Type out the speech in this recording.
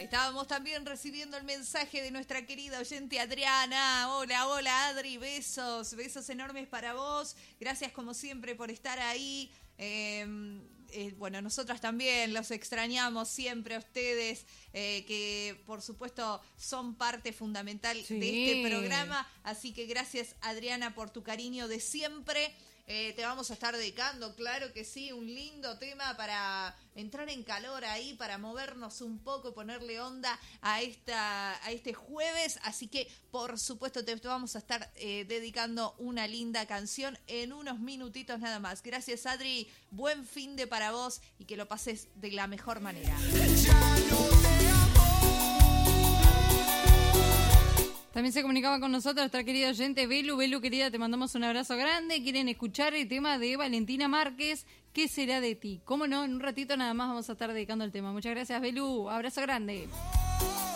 Estábamos también recibiendo el mensaje de nuestra querida oyente Adriana. Hola, hola Adri, besos enormes para vos. Gracias como siempre por estar ahí. Bueno, nosotras también los extrañamos siempre a ustedes, que por supuesto son parte fundamental de este programa. Así que gracias Adriana por tu cariño de siempre. Te vamos a estar dedicando, claro que sí, un lindo tema para entrar en calor ahí, para movernos un poco, ponerle onda a este jueves. Así que, por supuesto, te vamos a estar dedicando una linda canción en unos minutitos nada más. Gracias, Adri. Buen fin de para vos y que lo pases de la mejor manera. También se comunicaba con nosotros nuestra querida oyente Belu. Belu, querida, te mandamos un abrazo grande. Quieren escuchar el tema de Valentina Márquez, ¿Qué será de ti? Cómo no, en un ratito nada más vamos a estar dedicando el tema. Muchas gracias, Belu. Abrazo grande.